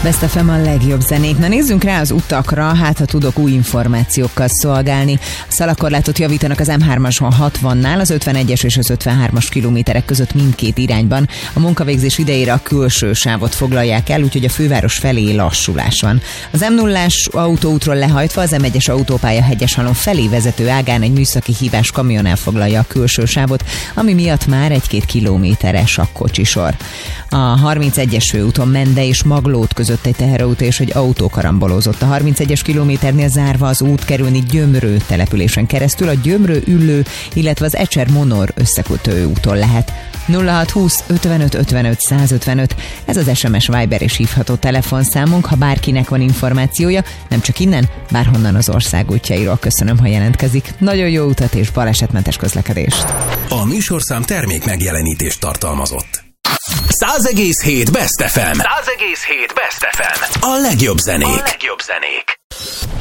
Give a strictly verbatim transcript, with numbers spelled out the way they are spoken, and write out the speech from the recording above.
Best ef em a legjobb zenék. Na nézzünk rá az utakra, hát ha tudok új információkkal szolgálni. A szalakorlátot javítanak az em hármason hatvannál, az ötvenegyes és az ötvenhármas kilométerek között mindkét irányban. A munkavégzés idejére a külső sávot foglalják el, úgyhogy a főváros felé lassulás van. Az em nullás autóútról lehajtva az em egyes autópálya Hegyeshalom felé vezető ágán egy műszaki hibás kamion elfoglalja a külső sávot, ami miatt már egy-két kilométeres a kocsisor. A harmincegyes főúton Mende és Maglód között egy teherautó és egy autó karambolózott. A harmincegyes kilométernél zárva az út kerülni Gyömrő településen keresztül, a Gyömrő Üllő, illetve az Ecser-Monor összekötő úton lehet. nulla hat húsz ötvenöt ötvenöt százötvenöt, ez az es em es, Viber és hívható telefonszámunk, ha bárkinek van információja, nem csak innen, bárhonnan az ország útjairól. Köszönöm, ha jelentkezik. Nagyon jó utat és balesetmentes közlekedést. A műsorszám termék megjelenítést tartalmazott. száz egész hét Best ef em. száz egész hét Best ef em. A legjobb zenék. A legjobb zenék.